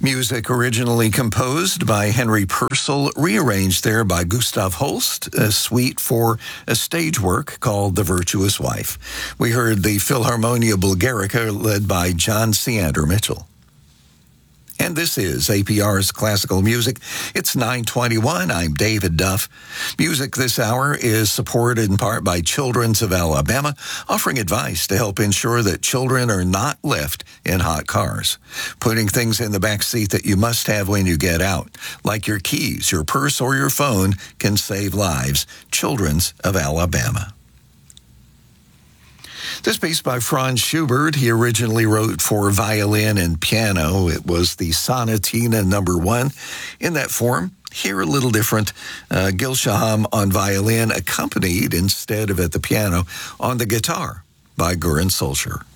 Music originally composed by Henry Purcell, rearranged there by Gustav Holst, a suite for a stage work called The Virtuous Wife. We heard the Philharmonia Bulgarica led by John Seander Mitchell. And this is APR's Classical Music. It's 9:21. I'm David Duff. Music this hour is supported in part by Children's of Alabama, offering advice to help ensure that children are not left in hot cars. Putting things in the back seat that you must have when you get out, like your keys, your purse, or your phone, can save lives. Children's of Alabama. This piece by Franz Schubert, he originally wrote for violin and piano. It was the Sonatina No. 1 in that form. Here a little different. Gil Shaham on violin, accompanied instead of at the piano on the guitar by Göran Solskjaer.